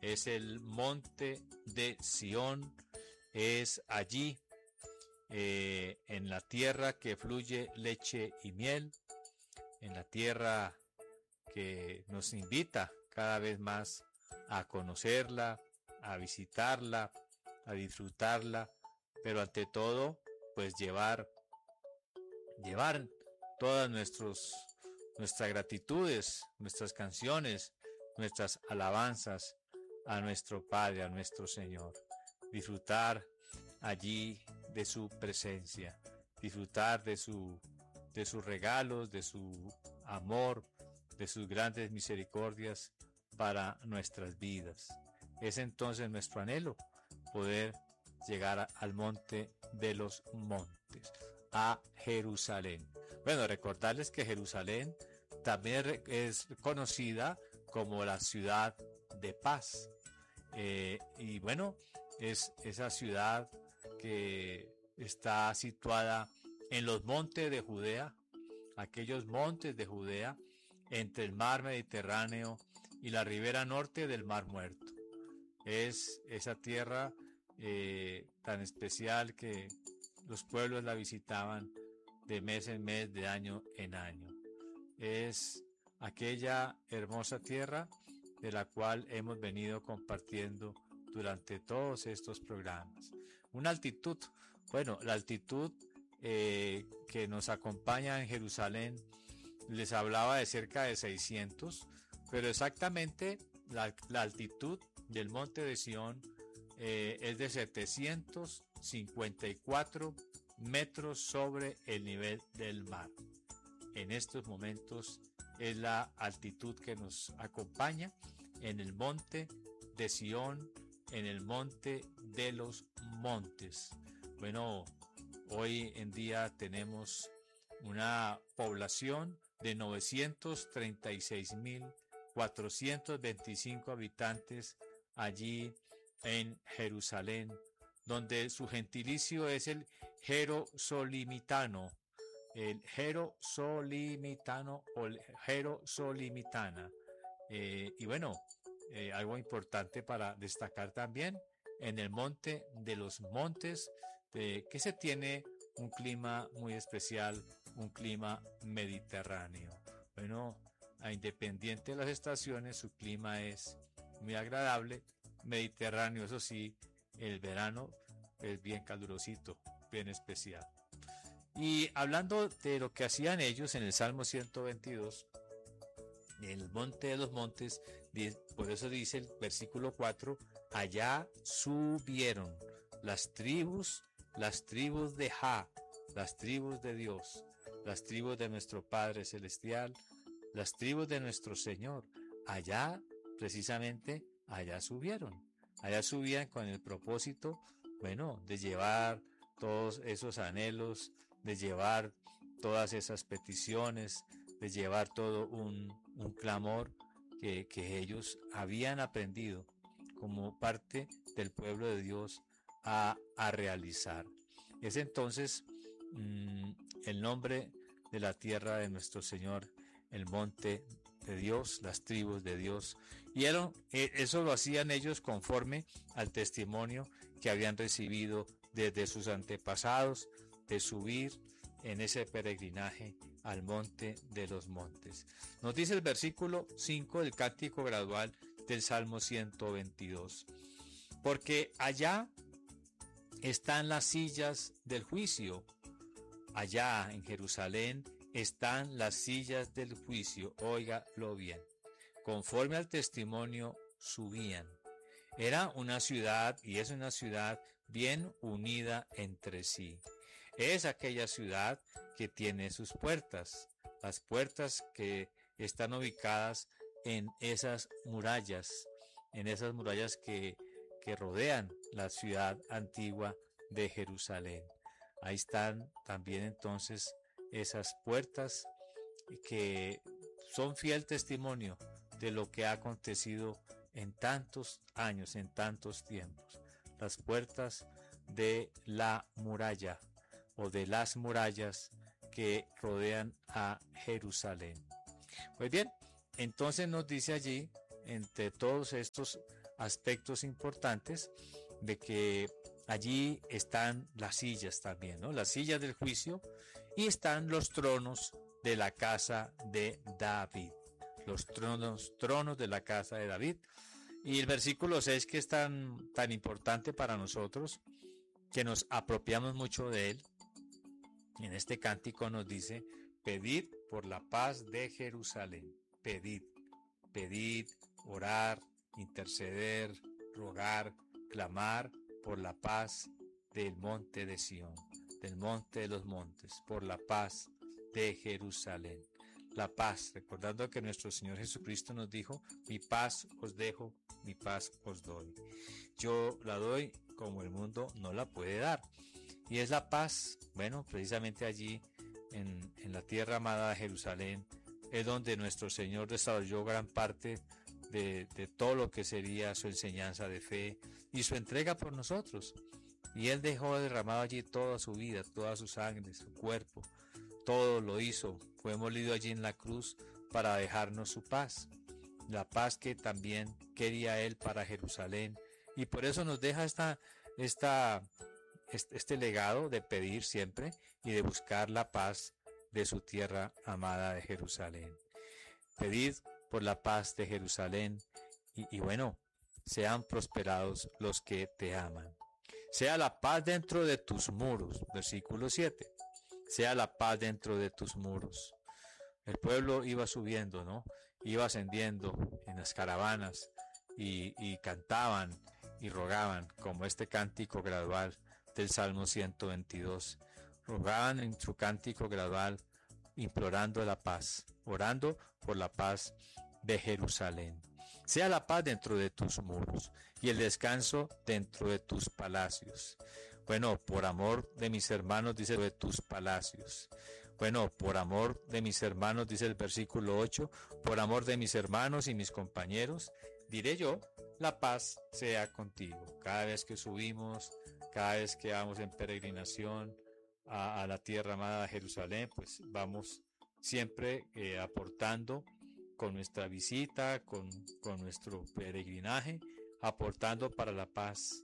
es el monte de Sión, es allí en la tierra que fluye leche y miel, en la tierra que nos invita cada vez más a conocerla, a visitarla, a disfrutarla, pero ante todo, pues llevar todas nuestras gratitudes, nuestras canciones, nuestras alabanzas a nuestro Padre, a nuestro Señor. Disfrutar allí de su presencia, disfrutar de sus regalos, de su amor, de sus grandes misericordias para nuestras vidas. Es entonces nuestro anhelo poder llegar al monte de los montes, a Jerusalén. Bueno, recordarles que Jerusalén también es conocida como la ciudad de paz. Y bueno, es esa ciudad que está situada en los montes de Judea, aquellos montes de Judea, entre el mar Mediterráneo y la ribera norte del Mar Muerto. Es esa tierra tan especial que los pueblos la visitaban de mes en mes, de año en año. Es aquella hermosa tierra de la cual hemos venido compartiendo durante todos estos programas. Una altitud, bueno, la altitud que nos acompaña en Jerusalén, les hablaba de cerca de 600, pero exactamente la altitud del monte de Sión es de 754 metros sobre el nivel del mar. En estos momentos es la altitud que nos acompaña en el monte de Sión, en el monte de los montes. Bueno, hoy en día tenemos una población de 936.425 habitantes allí en Jerusalén, donde su gentilicio es el jerosolimitano, el jerosolimitano o el jerosolimitana. Y bueno, algo importante para destacar también, en el monte de los montes, que se tiene un clima muy especial, un clima mediterráneo. Bueno, a independiente de las estaciones, su clima es muy agradable, mediterráneo, eso sí, el verano es bien calurosito, bien especial. Y hablando de lo que hacían ellos en el Salmo 122, en el monte de los montes, por eso dice el versículo 4, allá subieron las tribus de Ja, las tribus de Dios, las tribus de nuestro Padre Celestial, las tribus de nuestro Señor. Allá, precisamente, allá subían con el propósito, bueno, de llevar todos esos anhelos, de llevar todas esas peticiones, de llevar todo un clamor que ellos habían aprendido como parte del pueblo de Dios a realizar. Es entonces el nombre de la tierra de nuestro Señor, el monte de Dios, las tribus de Dios. Y eso lo hacían ellos conforme al testimonio que habían recibido desde sus antepasados de subir en ese peregrinaje al monte de los montes. Nos dice el versículo 5 del cántico gradual del Salmo 122. Porque allá están las sillas del juicio. Allá en Jerusalén están las sillas del juicio. Óigalo bien. Conforme al testimonio subían. Era una ciudad y es una ciudad bien unida entre sí. Es aquella ciudad que tiene sus puertas, las puertas que están ubicadas en esas murallas que rodean la ciudad antigua de Jerusalén. Ahí están también entonces esas puertas que son fiel testimonio de lo que ha acontecido en tantos años, en tantos tiempos. Las puertas de la muralla o de las murallas que rodean a Jerusalén. Pues bien, entonces nos dice allí entre todos estos aspectos importantes de que allí están las sillas también, ¿no? Las sillas del juicio, y están los tronos de la casa de David. Los tronos de la casa de David. Y el versículo 6, que es tan importante para nosotros, que nos apropiamos mucho de él, en este cántico nos dice: pedid por la paz de Jerusalén. Pedid, orar, interceder, rogar, clamar por la paz del monte de Sión, del monte de los montes, por la paz de Jerusalén. La paz, recordando que nuestro Señor Jesucristo nos dijo: mi paz os dejo, mi paz os doy. Yo la doy como el mundo no la puede dar. Y es la paz, bueno, precisamente allí en la tierra amada de Jerusalén, es donde nuestro Señor desarrolló gran parte de todo lo que sería su enseñanza de fe y su entrega por nosotros. Y Él dejó derramado allí toda su vida, toda su sangre, su cuerpo, todo lo hizo. Fue molido allí en la cruz para dejarnos su paz, la paz que también quería Él para Jerusalén. Y por eso nos deja este legado de pedir siempre y de buscar la paz de su tierra amada de Jerusalén. Pedid por la paz de Jerusalén y bueno, sean prosperados los que te aman. Sea la paz dentro de tus muros, versículo 7. Sea la paz dentro de tus muros. El pueblo iba subiendo, ¿no? Iba ascendiendo en las caravanas y cantaban y rogaban, como este cántico gradual del Salmo 122. Rogaban en su cántico gradual, implorando la paz, orando por la paz de Jerusalén. Sea la paz dentro de tus muros y el descanso dentro de tus palacios. Bueno, por amor de mis hermanos, dice, de tus palacios. Bueno, por amor de mis hermanos, dice el versículo 8, por amor de mis hermanos y mis compañeros, diré yo, la paz sea contigo. Cada vez que subimos, cada vez que vamos en peregrinación a la tierra amada de Jerusalén, pues vamos siempre aportando con nuestra visita, con nuestro peregrinaje, aportando para la paz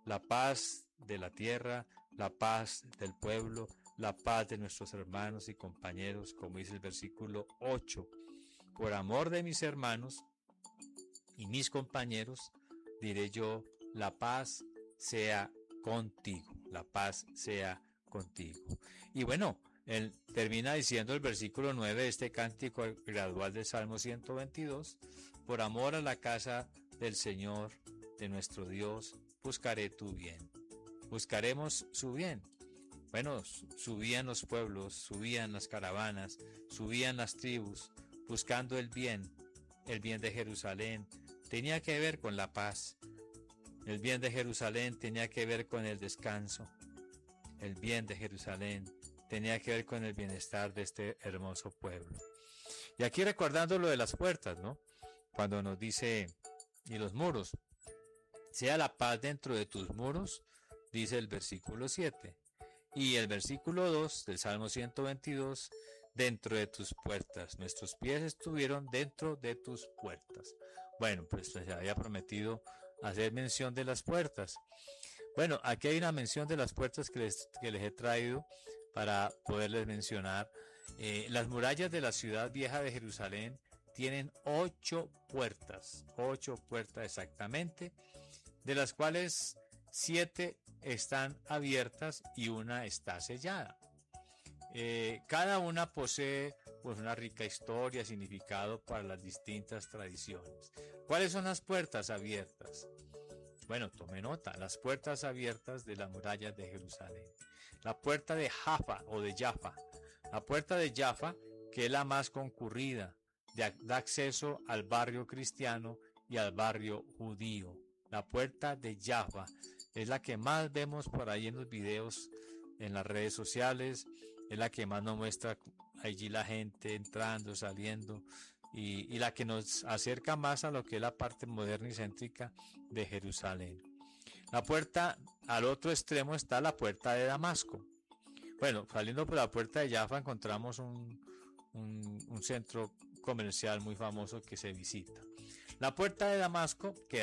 de la tierra, la paz del pueblo, la paz de nuestros hermanos y compañeros, como dice el versículo 8. Por amor de mis hermanos y mis compañeros, diré yo, la paz sea contigo, la paz sea contigo. Y bueno, él termina diciendo el versículo 9 de este cántico gradual del Salmo 122, por amor a la casa del Señor, de nuestro Dios, buscaré tu bien. Buscaremos su bien. Bueno, subían los pueblos, subían las caravanas, subían las tribus, buscando el bien de Jerusalén. Tenía que ver con la paz. El bien de Jerusalén tenía que ver con el descanso. El bien de Jerusalén tenía que ver con el bienestar de este hermoso pueblo. Y aquí recordando lo de las puertas, ¿no? Cuando nos dice, y los muros, sea la paz dentro de tus muros, dice el versículo 7. Y el versículo 2 del Salmo 122, dentro de tus puertas. Nuestros pies estuvieron dentro de tus puertas. Bueno, pues se había prometido hacer mención de las puertas. Bueno, aquí hay una mención de las puertas que les he traído para poderles mencionar. Las murallas de la ciudad vieja de Jerusalén tienen 8 puertas exactamente, de las cuales 7 están abiertas y una está sellada. Cada una posee pues una rica historia, significado para las distintas tradiciones. ¿Cuáles son las puertas abiertas? Bueno, tome nota, las puertas abiertas de las murallas de Jerusalén. La puerta de Jaffa o de Jaffa. La puerta de Jaffa, que es la más concurrida, da acceso al barrio cristiano y al barrio judío. La puerta de Jaffa es la que más vemos por ahí en los videos, en las redes sociales, es la que más nos muestra allí la gente entrando, saliendo, y la que nos acerca más a lo que es la parte moderna y céntrica de Jerusalén. La puerta, al otro extremo está la puerta de Damasco. Bueno, saliendo por la puerta de Jaffa encontramos un centro comercial muy famoso que se visita. La puerta de Damasco, que